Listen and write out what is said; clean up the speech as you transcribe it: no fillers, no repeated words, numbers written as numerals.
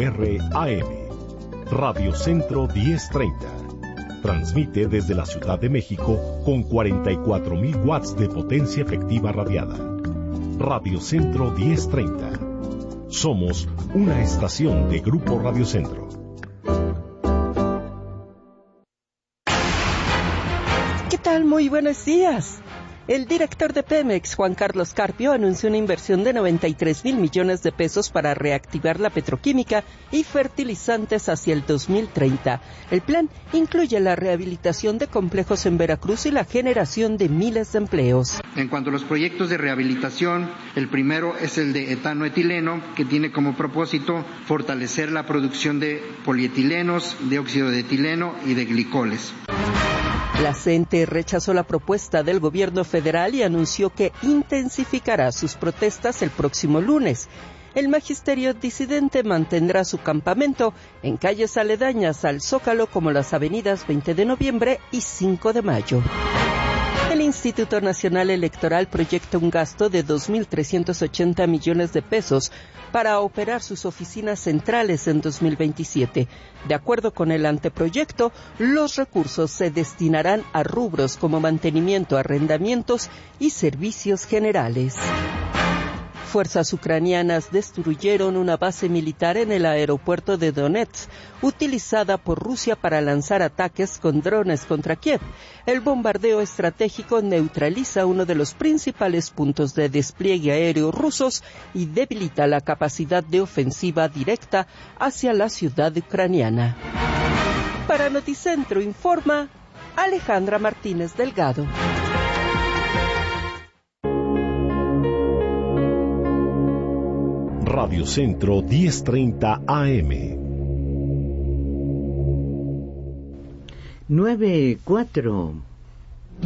AM. Radio Centro 1030. Transmite desde la Ciudad de México con 44,000 watts de potencia efectiva radiada. Radio Centro 1030. Somos una estación de Grupo Radio Centro. ¿Qué tal? Muy buenos días. El director de Pemex, Juan Carlos Carpio, anunció una inversión de 93,000 millones de pesos para reactivar la petroquímica y fertilizantes hacia el 2030. El plan incluye la rehabilitación de complejos en Veracruz y la generación de miles de empleos. En cuanto a los proyectos de rehabilitación, el primero es el de etanoetileno, que tiene como propósito fortalecer la producción de polietilenos, de óxido de etileno y de glicoles. La CENTE rechazó la propuesta del gobierno federal y anunció que intensificará sus protestas el próximo lunes. El magisterio disidente mantendrá su campamento en calles aledañas al Zócalo como las avenidas 20 de noviembre y 5 de mayo. El Instituto Nacional Electoral proyecta un gasto de 2.380 millones de pesos para operar sus oficinas centrales en 2027. De acuerdo con el anteproyecto, los recursos se destinarán a rubros como mantenimiento, arrendamientos y servicios generales. Fuerzas ucranianas destruyeron una base militar en el aeropuerto de Donetsk, utilizada por Rusia para lanzar ataques con drones contra Kiev. El bombardeo estratégico neutraliza uno de los principales puntos de despliegue aéreo rusos y debilita la capacidad de ofensiva directa hacia la ciudad ucraniana. Para Noticentro informa Alejandra Martínez Delgado. Radio Centro 1030 AM. 9:04.